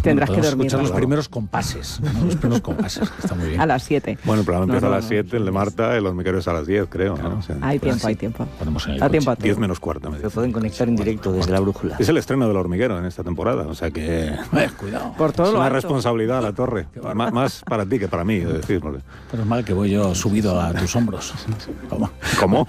Tendrás que dormir. Escuchar los primeros compases, ¿no? Los primeros compases, que está muy bien. A las 7. Bueno, el programa empieza a las 7, el de Marta, el hormiguero es a las 10, creo, Claro. ¿no? O sea, Hay Pues tiempo, sí. hay tiempo. Ponemos en el Da coche. tiempo a todo. 10 menos cuarto, me Se dice. pueden conectar en directo desde la brújula. Es el estreno del hormiguero en esta temporada, o sea que Cuidado. Por todo es lo una alto. responsabilidad a la torre. Más para ti que para mí, es decir. Porque... Pero es mal que voy yo subido a tus hombros. ¿Cómo?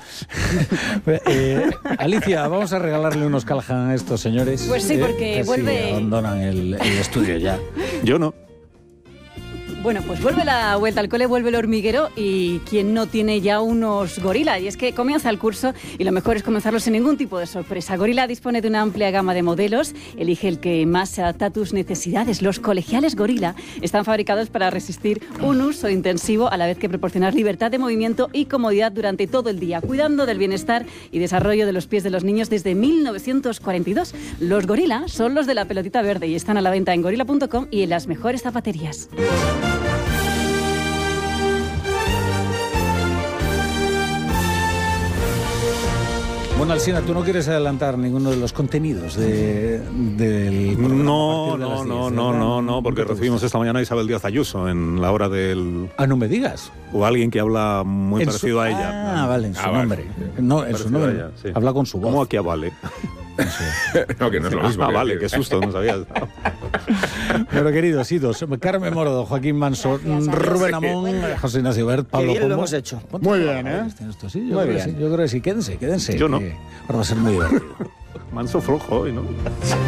Alicia, vamos a regalarle unos Callahan a estos señores. Pues sí, porque que vuelve- sí, abandonan el estudio ya. Yo no. Bueno, pues vuelve la vuelta al cole, vuelve el hormiguero y quien no tiene ya unos Gorila. Y es que comienza el curso y lo mejor es comenzarlo sin ningún tipo de sorpresa. Gorila dispone de una amplia gama de modelos, elige el que más se adapta a tus necesidades. Los colegiales Gorila están fabricados para resistir un uso intensivo a la vez que proporcionar libertad de movimiento y comodidad durante todo el día, cuidando del bienestar y desarrollo de los pies de los niños desde 1942. Los Gorila son los de la pelotita verde y están a la venta en gorila.com y en las mejores zapaterías. Bueno, Alsina, ¿tú no quieres adelantar ninguno de los contenidos del programa? No, a partir de las 10, no, porque ¿No te recibimos gusta? esta mañana a Isabel Díaz Ayuso en la hora del... Ah, no me digas. O alguien que habla muy En parecido su- a ella. Ah, vale, en su vale. nombre. No, en su Parecido a nombre. ella, sí. Habla con su voz. ¿Cómo aquí a Vale? No, que no es lo mismo. Ah, que vale, decir. qué susto, no sabía. Pero queridos idos, Carmen Morodo, Joaquín Manso, Rubén Amón, José Ignacio Bert, Qué Pablo bien lo Pombo. hemos hecho. ¿Cuántos Muy bien, programas tiene esto? Sí, yo Muy creo que bien. sí, yo creo que sí. Quédense. Yo no. que ahora va a ser muy divertido. Manso flojo hoy, ¿no?